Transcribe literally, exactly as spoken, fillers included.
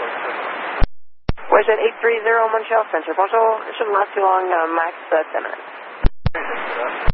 Where's that eight three zero Munchell Center? Bonjour. It shouldn't last too long. Uh, max uh, ten minutes.